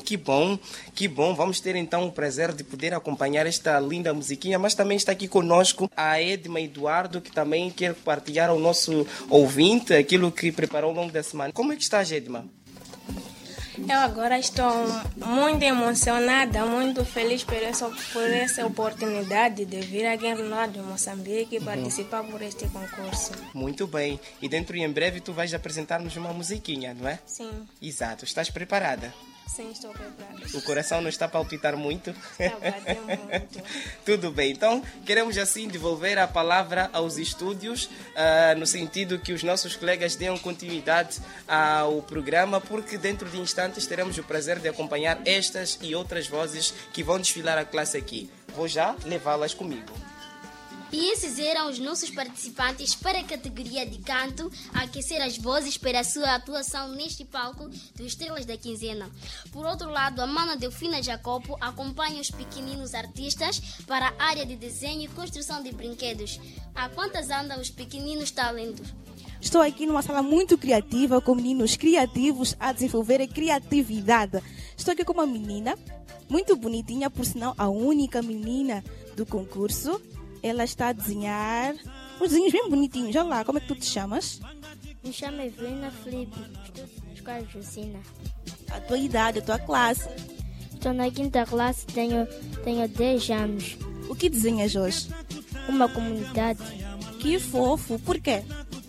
que bom. Vamos ter então o prazer de poder acompanhar esta linda musiquinha, mas também está aqui conosco a Edma Eduardo, que também quer partilhar ao nosso ouvinte aquilo que preparou ao longo da semana. Como é que estás, Edma? Eu agora estou muito emocionada, muito feliz por essa oportunidade de vir aqui lá de Moçambique e participar por este concurso. Muito bem. E dentro e em breve tu vais apresentar-nos uma musiquinha, não é? Sim. Exato. Estás preparada? Sim, estou preparada. O coração não está a palpitar muito? Está batendo muito. Tudo bem. Então, queremos assim devolver a palavra aos estúdios, no sentido que os nossos colegas deem continuidade ao programa, porque dentro de instantes teremos o prazer de acompanhar estas e outras vozes que vão desfilar a classe aqui. Vou já levá-las comigo. E esses eram os nossos participantes para a categoria de canto, a aquecer as vozes para a sua atuação neste palco do Estrelas da Quinzena. Por outro lado, a Mana Delfina Jacopo acompanha os pequeninos artistas para a área de desenho e construção de brinquedos. A quantas andam os pequeninos talentos? Estou aqui numa sala muito criativa com meninos criativos a desenvolver a criatividade. Estou aqui com uma menina muito bonitinha, por sinal a única menina do concurso. Ela está a desenhar uns desenhos bem bonitinhos. Olha lá, como é que tu te chamas? Me chamo Evelina Felipe, estudo na escola Jusina. A tua idade, a tua classe. Estou na 5ª classe, tenho 10 anos. O que desenhas hoje? Uma comunidade. Que fofo, por quê?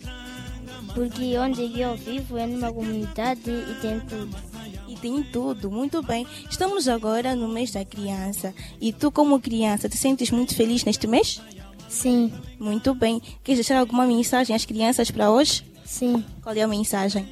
Porque onde eu vivo é numa comunidade e tem tudo. E tem tudo, muito bem. Estamos agora no mês da criança. E tu, como criança, te sentes muito feliz neste mês? Sim. Muito bem. Queres deixar alguma mensagem às crianças para hoje? Sim. Qual é a mensagem?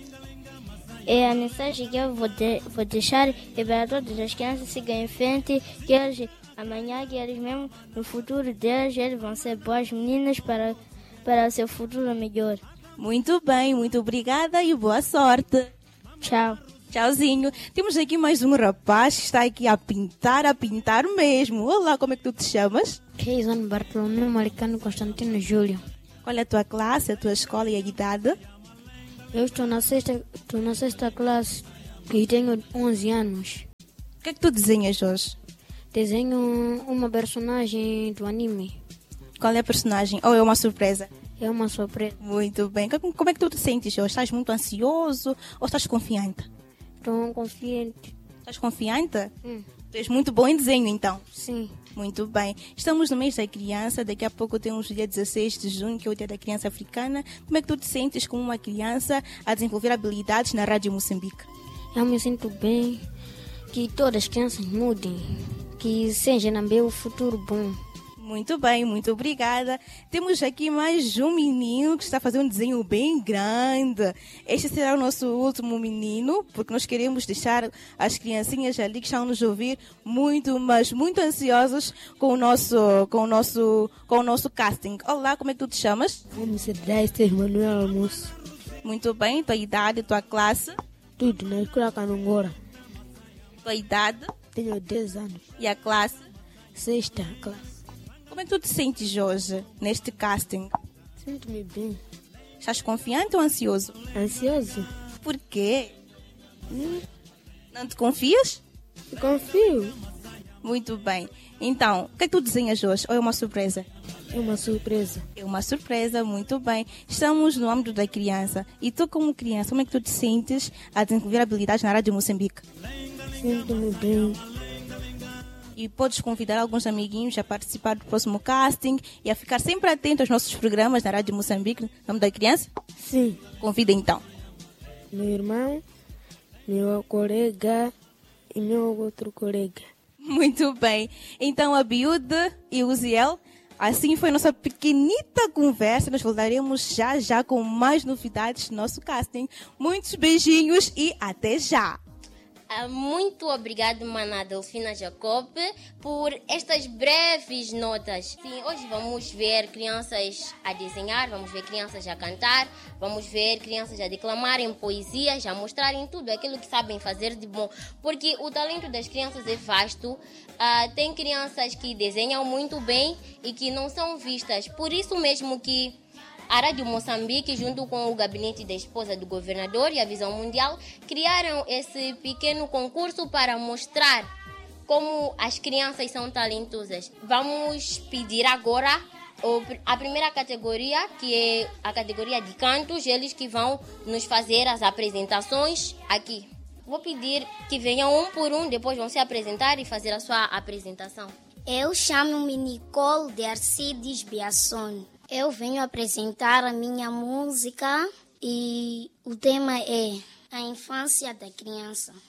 A mensagem que eu vou deixar é para todas as crianças seguirem em frente, que eles, amanhã, que eles mesmo, no futuro deles, eles vão ser boas meninas para o seu futuro melhor. Muito bem, muito obrigada e boa sorte. Tchau. Tchauzinho. Temos aqui mais um rapaz que está aqui a pintar mesmo. Olá, como é que tu te chamas? Keizan Bartolomeu Malicano Constantino Júlio. Qual é a tua classe, a tua escola e a idade? Eu estou na sexta classe e tenho 11 anos. O que é que tu desenhas hoje? Desenho uma personagem do anime. Qual é a personagem? Ou é uma surpresa? É uma surpresa. Muito bem. Como é que tu te sentes hoje? Estás muito ansioso ou estás confiante? Estou confiante. Estás confiante? Tu és muito bom em desenho, então? Sim. Muito bem. Estamos no mês da criança. Daqui a pouco temos o dia 16 de junho, que é o dia da criança africana. Como é que tu te sentes como uma criança a desenvolver habilidades na Rádio Moçambique? Eu me sinto bem. Que todas as crianças mudem. Que seja no meu futuro bom. Muito bem, muito obrigada. Temos aqui mais um menino que está a fazer um desenho bem grande. Este será o nosso último menino, porque nós queremos deixar as criancinhas ali que estão a nos ouvir muito, mas muito ansiosos com o nosso casting. Olá, como é que tu te chamas? Vamos ser Dexter Manuel Almoço. Muito bem, tua idade, tua classe? Tudo na escola Canongora. Tua idade? Tenho 10 anos. E a classe? 6ª classe. Como é que tu te sentes hoje, neste casting? Sinto-me bem. Estás confiante ou ansioso? Ansioso. Por quê? Não te confias? Confio. Muito bem. Então, o que é que tu desenhas hoje? Ou é uma surpresa? É uma surpresa. É uma surpresa, muito bem. Estamos no âmbito da criança. E tu, como criança, como é que tu te sentes a desenvolver habilidades na Rádio Moçambique? Sinto-me bem. E podes convidar alguns amiguinhos a participar do próximo casting e a ficar sempre atento aos nossos programas na Rádio Moçambique, no nome da criança? Sim. Convida então. Meu irmão, meu colega e meu outro colega. Muito bem. Então, a Biúde e o Ziel, assim foi nossa pequenita conversa. Nós voltaremos já com mais novidades do nosso casting. Muitos beijinhos e até já. Muito obrigado, Mana Delfina Jacob, por estas breves notas. Sim, hoje vamos ver crianças a desenhar, vamos ver crianças a cantar, vamos ver crianças a declamarem poesias, a mostrarem tudo aquilo que sabem fazer de bom. Porque o talento das crianças é vasto. Tem crianças que desenham muito bem e que não são vistas. Por isso mesmo que a Rádio Moçambique, junto com o gabinete da esposa do governador e a Visão Mundial, criaram esse pequeno concurso para mostrar como as crianças são talentosas. Vamos pedir agora a primeira categoria, que é a categoria de cantos, eles que vão nos fazer as apresentações aqui. Vou pedir que venham um por um, depois vão se apresentar e fazer a sua apresentação. Eu chamo-me Nicole de Arcides Biasson. Eu venho apresentar a minha música e o tema é a infância da criança.